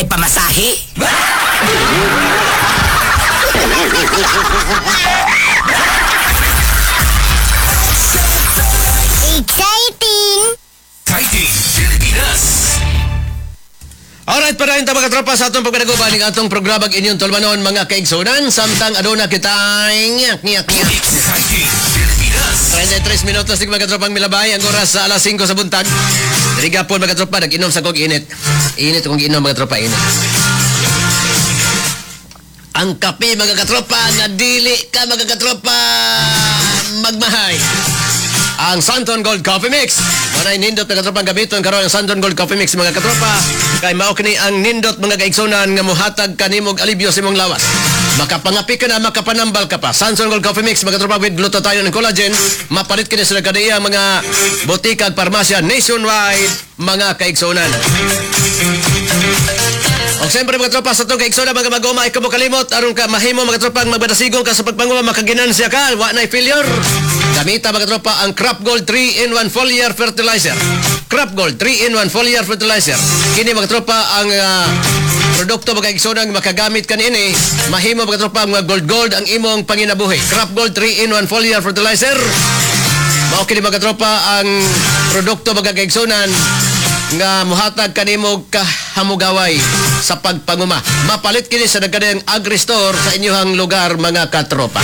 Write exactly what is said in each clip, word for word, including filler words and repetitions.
ay pamasahe. Exciting! Fighting Pilipinas! Alright, para yung mga tropa sa atong pagpanaguban ng atong programang inyong tulmanon mga kaigsunan. Samtang aduna kitang nyak nyak nyak. Fighting Pilipinas! thirty-three minutos ng mga tropang milabay. Ang oras sa alas singko sa buntag. Diriga po mga tropa, nag-inom sa kong init. Init kong inom mga tropa, init. Ang kape mga katropa, nga dili ka mga katropa magmahay. Ang Santon Gold Coffee Mix. Manay nindot mga katropang gabiton karon ang Santon Gold Coffee Mix mga katropa. Kay mao kini ang nindot mga kaigsunan nga mohatag kanimog alibyo sa imong lawas. Makapangapi ka na, makapanambal ka pa. Santon Gold Coffee Mix mga katropa with glutathione and collagen. Mapalit kini sa kadaiya mga botika at parmasya nationwide mga kaigsunan. O siyempre mga tropa sa itong kaigsoda mga maguma ikaw mo kalimot aron ka mahimo mga tropa ang magbadasigong ka sa pagpanguma makaginansya ka wa na failure. Gamita mga tropa ang Crop Gold three in one foliar fertilizer. Crop Gold three in one foliar fertilizer. Kini mga tropa ang uh, produkto mga kaigsoda nga makagamit kanini mahimo mga tropa mga gold gold ang imong panginabuhi. Crop Gold three in one foliar fertilizer. Mao kini mga tropa ang produkto mga kaigsonan nga muhatag kanimo kahamugaway sa pagpanguma. Mapalit kini sa nagkadayang agri-store sa inyong lugar mga katropa.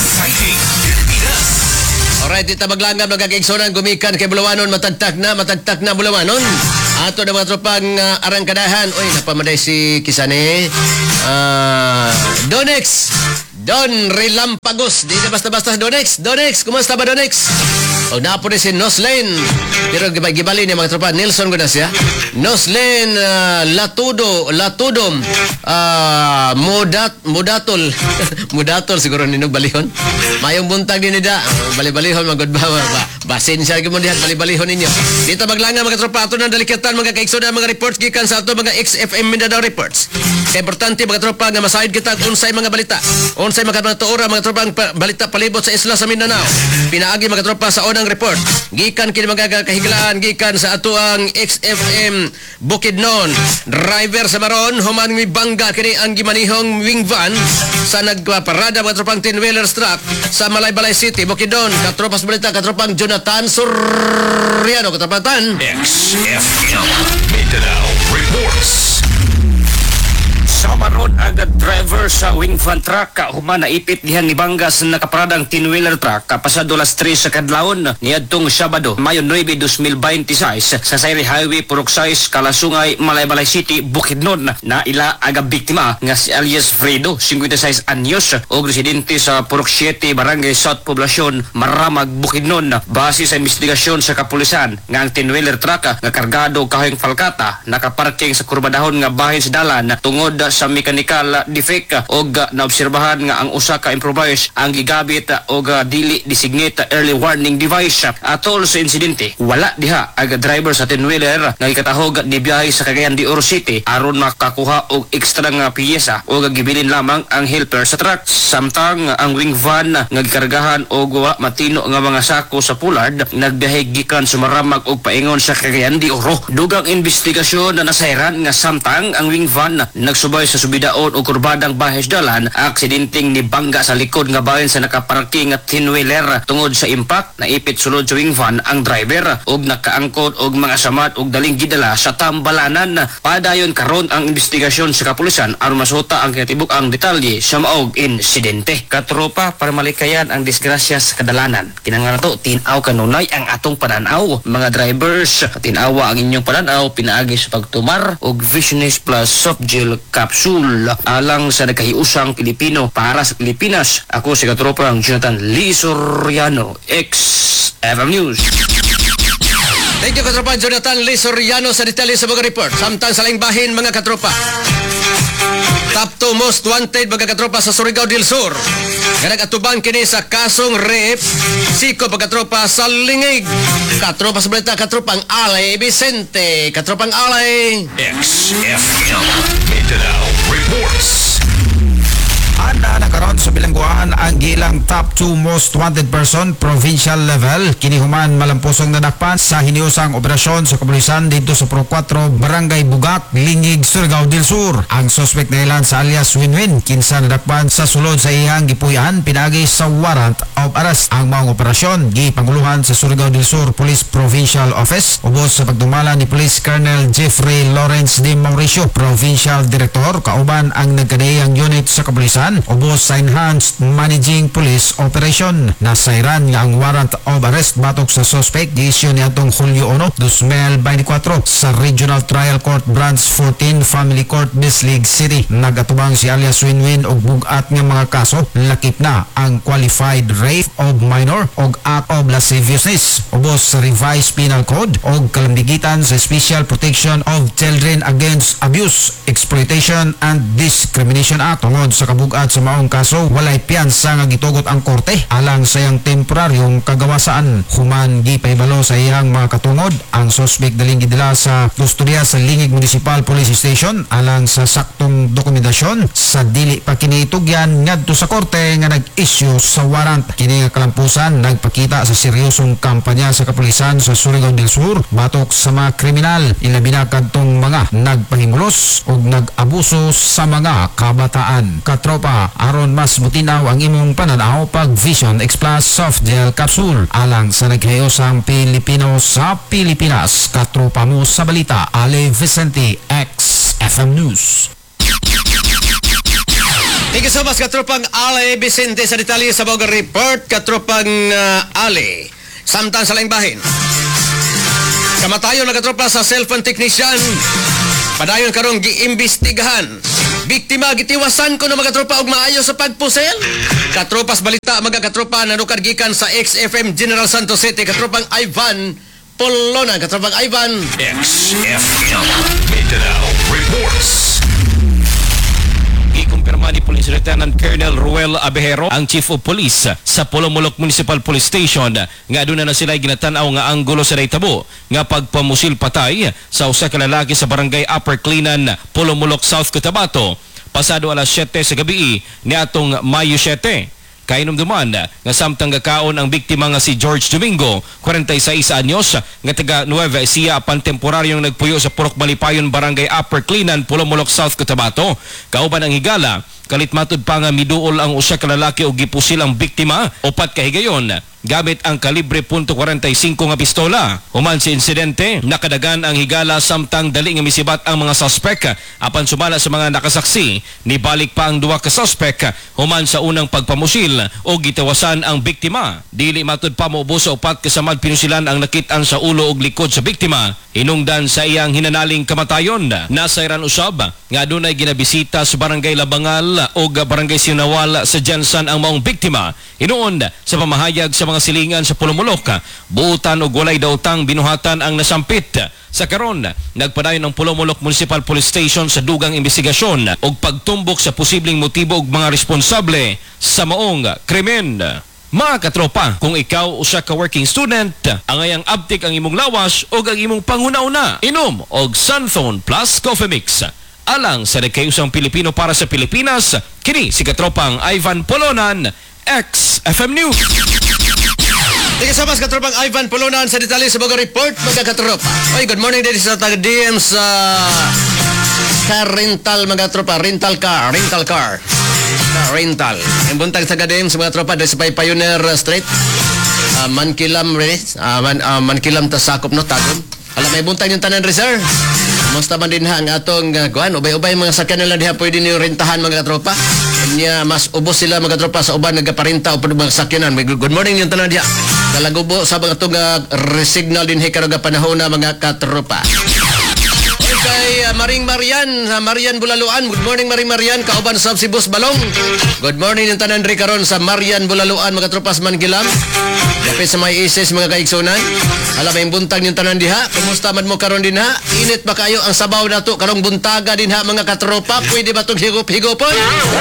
Alright, dito maglangab mga kaigsonan gumikan kay Bulawanon matagtak na matagtak na Bulawanon. Ato na mga tropang uh, arangkadahan. Oy, napamaday si Kisane. Uh, Donex. Don Relampagos. Di na basta-basta Donex. Donex, kumusta ba Donex? O napo rin si Noslane. Pero gibali niya mga tropa. Nelson ko na siya. Noslane uh, Latudo. Latudom. Uh, Mudat, Mudatol. Mudatol siguro ninog balihon. Mayong buntag din nida. Bali-balihon mga godbawa. Ba, basin siya mo dihan. Bali-balihon ninyo. Dito maglangan mga tropa. Ato na dalikatan mga kaigsoda mga reports gikan sa ato mga X F M Mindanao reports. Importante mga tropa nga masayod kita unsay mga balita. Unsay mga tuora mga tropa ang balita palibot sa isla sa Mindanao. Pinaagi mga tropa sa unang report. Gikan kini mga kahigalaan gikan sa ato ang X F M Bukidnon. Driver sa Maron human mi bangga kini ang gimanihong wing van sa nagparada mga tropang ten-wheeler truck sa Malaybalay City, Bukidnon. Katropas balita katropang Jonathan Soriano katapatan. X F M Mindanao Reports. Sa maron agad driver sa wing van truck human naipit dihan ni Bangas nakaparadang ten-wheeler truck kapasado las tres sa kadlawon niadtong Sabado Mayo nine, twenty twenty-six sa Sayri Highway Purok sais Kalasungay Malaybalay City Bukidnon na ila aga biktima nga si alias Fredo fifty-six anyos o residente sa Purok siete Barangay South Poblacion Maramag Bukidnon. Base sa investigasyon sa kapulisan nga ang ten-wheeler truck nga kargado kahoyng falkata nakaparking sa kurbadahon nga bahin sa dalan tungod sa mechanical defect og naobserbahan nga ang usa ka improvise ang gigabit og dili designate early warning device. Atol sa insidente wala diha ang driver sa ten-wheeler nga gikatahog ni biyahe sa Cagayan de Oro City aron makakuha og ekstra nga piyesa og gibilin lamang ang helper sa truck. Samtang ang wing van nga gikargahan og wa matino nga mga sako sa pulard nagbiyahe gikan sumaramag og paingon sa Cagayan de Oro. Dugang investigasyon na nasayran nga samtang ang wing van nagsubay sa subidaon o kurbadang bahis dalan, aksidenteng ni bangga sa likod nga bahin sa nakaparking at ten-wheeler. Tungod sa impact, naipit sulod sa wing van ang driver og nakaangkot og mga samat og daling gidala sa tambalanan. Padayon karon ang investigasyon sa kapulisan aron masuta ang kinatibuk ang detalye sa maog insidente. Katropa, para malikayan ang disgrasya sa kadalanan. Kinanglan nato tin-aw kanunay ang atong pananaw. Mga drivers, tin-awa ang inyong pananaw pinaagi sa pagtumar og Visionis Plus Soft Gel Capsule alang sa nagkahiusang Pilipino para sa Pilipinas. Ako si katropang Jonathan Lee Soriano, X F M News. Thank you katropa Jonathan Lee Soriano sa detalye sa mga report. Samtang sa laing bahin mga katropa. Top two most wanted mga katropa sa Surigao del Sur. Nga nag-atubang kini sa kasong rape. Siko pagkatropa sa Lingig. Katropa sa balita katropang Alay Vicente. Katropang Alay. X F M Mindanao Reports. Human na nakaroon sa bilangguan ang gilang top two most wanted person provincial level. Kini human malampusong nadakpan sa hiniusang operasyon sa kapulisan dito sa Pro four Barangay Bugat, Lingig, Surigao del Sur. Ang suspect na ilan sa alias Winwin kinsa nadakpan sa sulod sa iyang gipuy-an pinagi sa warrant of arrest. Ang maong operasyon gipanguluhan sa Surigao del Sur Police Provincial Office ubos sa pagdumala ni Police Colonel Jeffrey Lawrence de Mauricio, Provincial Director, kauban ang nagkadaiyang unit sa kapulisan ubos sa Enhanced Managing Police Operation. Nasairan nga ang warrant of arrest batok sa suspect giisyu niadtong Hulyo one, twenty twenty-four sa Regional Trial Court Branch fourteen Family Court, Bislig City. Nagatubang si alias Winwin og bugat nga mga kaso, lakip na ang qualified rape of minor og act of lasciviousness ubos sa Revised Penal Code og kalambigitan sa Special Protection of Children Against Abuse, Exploitation and Discrimination Act. Tungod sa kabugat sa maong kaso, walay piyansa nga gitugot ang korte alang sa iyang temporaryong kagawasaan. Human gipahibalo sa iyang mga katungod, ang suspect daling gidala sa kustorya sa Lingig Municipal Police Station alang sa saktong dokumentasyon sa dili pa kini itugyan ngadto sa korte nga nag-issue sa warrant. Kini nga kalampusan nagpakita sa seryosong kampanya sa kapulisan sa Surigao del Sur batok sa mga kriminal, ilabi na kadtong mga nagpahingulos ug nag-abuso sa mga kabataan. Katropa, aron mas mutinaw ang imong pananaw pag Vision X Plus Soft Gel Capsule alang sa naghayosang Pilipino sa Pilipinas. Katropa mo sa balita, Ale Vicente, X F M News. Thank you so much, katropang Ale Vicente sa detalye sa Boga Report. Katropang uh, Ale, samtang sa laing bahin. Kamatayon na katropa sa cellphone technician. Padayon karong giimbestigahan. Biktima gitiwasan ko na mga katropa og maayo sa pagpusel. Katropas balita mga katropa nanukad gikan sa X F M General Santos City. Katropang Ivan Polonan. Katropang Ivan X F M Mindanao Reports. Ikumpirma ni Police Lieutenant Colonel Ruel Abejero, ang Chief of Police sa Polomolok Municipal Police Station, nga aduna na sila ginatanaw nga anggulo sa daytabo nga pagpamusil patay sa usa ka lalaki sa barangay Upper Cleanan, Polomolok, South Cotabato pasado alas siyete sa gabi ni atong Mayo siyete. Kainumduman nga samtang gakaon ang biktima nga si George Domingo, forty-six anyos, nga taga Nueva Ecija, apan temporaryong nagpuyo sa Purok Malipayon, Barangay Upper Cleanan, Polomolok, South Cotabato. Kauban ang higala, kalit matud pa nga miduol ang usa ka lalaki o gipusil ang biktima, upat ka higayon gamit ang kalibre .forty-five nga pistola. Human si insidente, nakadagan ang higala samtang dali nga misibat ang mga suspek. Apan sumala sa mga nakasaksi, nibalik pa ang duwa ka suspek human sa unang pagpamusil o gitawasan ang biktima. Dili matud pa maubos sa upat kasamad pinusilan ang nakitaan sa ulo ug likod sa biktima. Hinungdan sa iyang hinanaling kamatayon. Nasayran usab nga adunay ginabisita sa Barangay Labangal o Barangay Sinawal sa Jansan ang maong biktima. Hinuon sa pamahayag sa mga silingan sa Polomolok, buutan o walay daotang binuhatan ang nasampit. Sa karon, nagpadayon ng Polomolok Municipal Police Station sa dugang investigasyon o pagtumbok sa posibleng motibo ug mga responsable sa maong krimen. Mga katropa, kung ikaw usa ka working student, angayang abtik ang imong lawas o ang imong panghuna-una, inom og Sunphone Plus Coffee Mix. Alang sa nagkayusang Pilipino para sa Pilipinas, kini si katropang Ivan Polonan, X F M News. Thank you so much, katropang Ivan Polonan sa detalye sa Boga Report, mga katropa. Oy, good morning din sa taga-D M sa car rental, mga tropa. Rental car, rental car. Car rental. Ang buntag taga-D M sa mga tropa dahil sa Pioneer Street. Uh, Mankilam, really. Uh, man, uh, Mankilam ta sakop no, tagom. Alam, may buntag yung tanan, sir. Musta man din ha ang atong uh, kuhan, ubay-ubay mga sakyan nila diha pwede niyo rentahan, mga katropa. Kanya mas ubos sila, mga katropa, sa uban nagaparinta o mga sakyanan. Good morning yung tanan diha. Dalagubo sa mga itong uh, resignal din hikaroga panahon na, mga katropa. Kay uh, Maring Marian, uh, Marian Bulaluan. Good morning, Maring Marian. Kauban sa si Boss Balong. Good morning yung tanan rin karon sa Marian Bulaluan, mga tropas Mangilam. Kapit sa may isis, mga kaigsunan. Alam mo yung buntag yung tanan diha. Kumusta man mo karon din ha? Init ba kayo ang sabaw na to? Karong buntaga din ha, mga katropa. Pwede ba itong higup-higupon?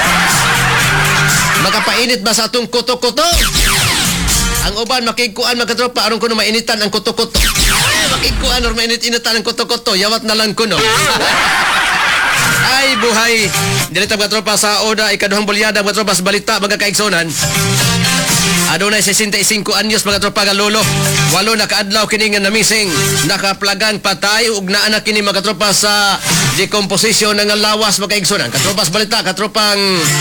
Makapainit ba sa itong kuto-kuto? Ang uban makikuan, mga katropa, aron ko na mainitan ang kuto-kuto. Ay, makikuan or mainit-initan ang kuto-kuto. Yawat na lang ko, no? Ay, buhay. Dilita mga tropa sa Oda, ikaduhang bulyada mga tropa sa balita mga kaigsonan. Adunay sesenta y cinco anyos mga tropa nga lolo. Walo na kaadlaw kini nga namising. Nakaplagan patay ug naa na kini mga tropa sa decomposition ng lawas mga kaigsonan. Katropa sa balita, katropang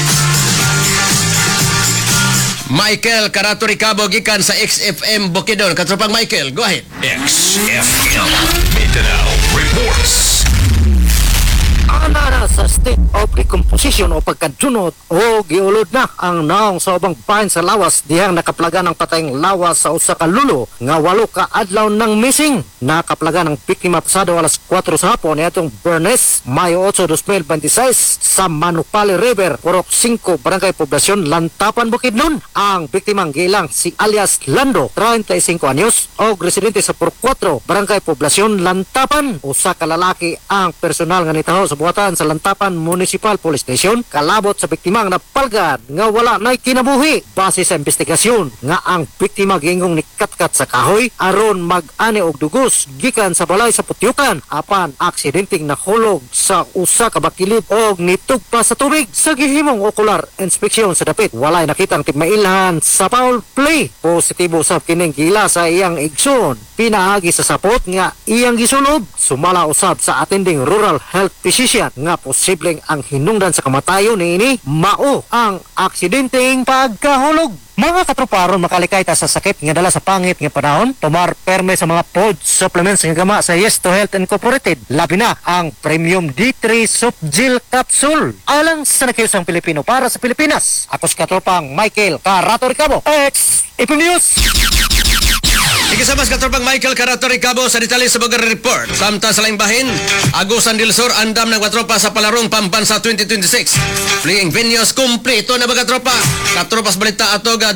Michael Carato Ricabo gikan sa X F M Bukidnon. Katropang Michael, go ahead. X F M Mindanao reports. Ana na sa state of decomposition o pagkadunot o giulod na ang naong sa ubang bahin sa lawas dihang nakaplaga ng patayng lawas sa usa ka lulo nga walo ka adlaw ng missing. Nakaplaga ng biktima pasado alas kwatro sa hapon niadtong Bernes, Mayo eight, dos mil veintiséis sa Manupali River, Purok five, Barangay Poblasyon, Lantapan, Bukidnon. Ang biktimang gilang si alias Lando, treinta y cinco anyos, o residente sa Purok four, Barangay Poblasyon, Lantapan. Usa ka lalaki ang personal nga nitaho sa buhatan sa Lantapan Municipal Police Station kalabot sa biktimang napalgad nga wala na'y kinabuhi. Base sa investigasyon nga ang biktima giingong nikatkat sa kahoy aron mag-ani og dugos gikan sa balay sa Putyukan apan aksidenteng nahulog sa usa ka bakilid og nitugpa sa tubig. Sa gihimong okular inspeksyon sa dapit walay nakitang timailhan sa foul play. Positibo sa kining gila sa iyang igsoon pinaagi sa sapot nga iyang gisulob. Sumala usab sa attending rural health physician nga posibleng ang hinungdan sa kamatayon niini mao ang aksidenteng pagkahulog. Mga katroparon makalikay ta sa sakit nga dala sa pangit nga panahon, tumar perme sa mga food supplements nga gama sa Yes to Health Incorporated. Labi na ang Premium D three Subgel Capsule. Alang sa nakiusang Pilipino para sa Pilipinas. Ako si katropang Michael Carato Ricabo, X F M News. Ikisabas katropang Michael Carato Ricabo sa detalye sa Bogar Report. Samtang sa laing bahin, Agusan del Sur andam ng katropa sa Palarong Pambansa twenty twenty-six. Fleeing venues kumpleto na ba katropa? Katropas balita atog